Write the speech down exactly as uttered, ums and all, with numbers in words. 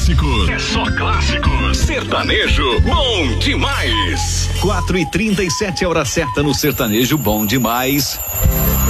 clássico. É só clássico. Sertanejo bom demais. quatro e trinta e sete, a hora certa no sertanejo bom demais.